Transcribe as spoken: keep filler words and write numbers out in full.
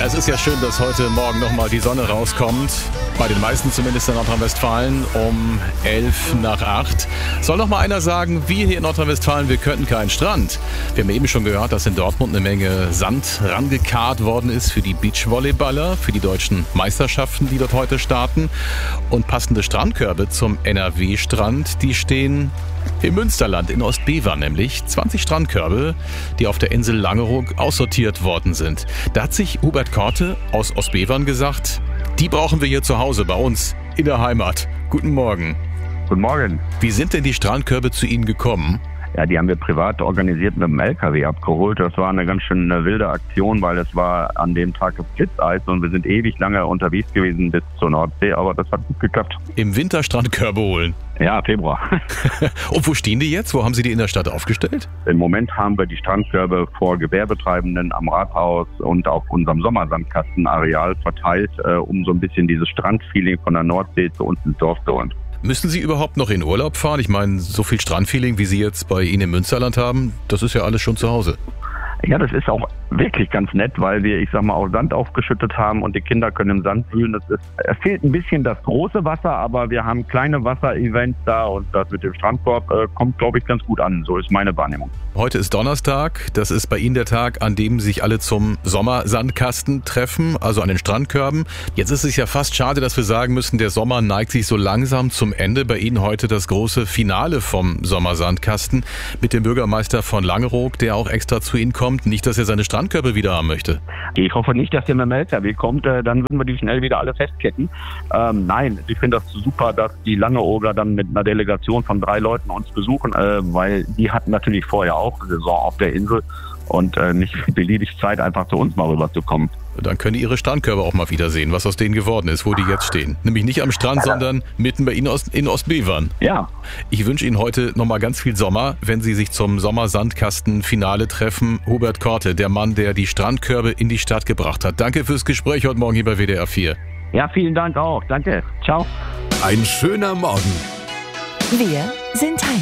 Es ist ja schön, dass heute Morgen nochmal die Sonne rauskommt. Bei den meisten zumindest in Nordrhein-Westfalen um elf nach acht. Soll noch mal einer sagen, wir hier in Nordrhein-Westfalen, wir könnten keinen Strand. Wir haben eben schon gehört, dass in Dortmund eine Menge Sand rangekarrt worden ist für die Beachvolleyballer, für die deutschen Meisterschaften, die dort heute starten. Und passende Strandkörbe zum N R W-Strand, die stehen im Münsterland, in Ostbevern nämlich. zwanzig Strandkörbe, die auf der Insel Langeoog aussortiert worden sind. Da hat sich Hubert Korte aus Ostbevern gesagt, die brauchen wir hier zu Hause bei uns in der Heimat. Guten Morgen. Guten Morgen. Wie sind denn die Strandkörbe zu Ihnen gekommen? Ja, die haben wir privat organisiert mit dem L K W abgeholt. Das war eine ganz schön wilde Aktion, weil es war an dem Tag Blitzeis und wir sind ewig lange unterwegs gewesen bis zur Nordsee, aber das hat gut geklappt. Im Winter Strandkörbe holen? Ja, Februar. Und wo stehen die jetzt? Wo haben Sie die in der Stadt aufgestellt? Im Moment haben wir die Strandkörbe vor Gewerbetreibenden am Rathaus und auf unserem Sommersandkastenareal verteilt, äh, um so ein bisschen dieses Strandfeeling von der Nordsee zu uns ins Dorf zu holen. Müssen Sie überhaupt noch in Urlaub fahren? Ich meine, so viel Strandfeeling, wie Sie jetzt bei Ihnen im Münsterland haben, das ist ja alles schon zu Hause. Ja, das ist auch wirklich ganz nett, weil wir, ich sag mal, auch Sand aufgeschüttet haben und die Kinder können im Sand wühlen. Das ist, es fehlt ein bisschen das große Wasser, aber wir haben kleine Wasserevents da und das mit dem Strandkorb äh, kommt, glaube ich, ganz gut an. So ist meine Wahrnehmung. Heute ist Donnerstag. Das ist bei Ihnen der Tag, an dem sich alle zum Sommersandkasten treffen, also an den Strandkörben. Jetzt ist es ja fast schade, dass wir sagen müssen, der Sommer neigt sich so langsam zum Ende. Bei Ihnen heute das große Finale vom Sommersandkasten mit dem Bürgermeister von Langeoog, der auch extra zu Ihnen kommt. Nicht, dass er seine Strandkörbe wieder haben möchte. Ich hoffe nicht, dass der mit dem L K W kommt, äh, dann würden wir die schnell wieder alle festketten. Ähm, nein, ich finde das super, dass die Langeooger dann mit einer Delegation von drei Leuten uns besuchen, äh, weil die hatten natürlich vorher auch eine Saison auf der Insel und äh, nicht beliebig Zeit, einfach zu uns mal rüber zu kommen. Dann können die ihre Strandkörbe auch mal wieder sehen, was aus denen geworden ist, wo die jetzt stehen. Nämlich nicht am Strand, ja, sondern mitten bei Ihnen in Ostbevern. Ja. Ich wünsche Ihnen heute nochmal ganz viel Sommer, wenn Sie sich zum Sommersandkasten-Finale treffen. Hubert Korte, der Mann, der die Strandkörbe in die Stadt gebracht hat. Danke fürs Gespräch heute Morgen hier bei W D R vier. Ja, vielen Dank auch. Danke. Ciao. Ein schöner Morgen. Wir sind Heimat.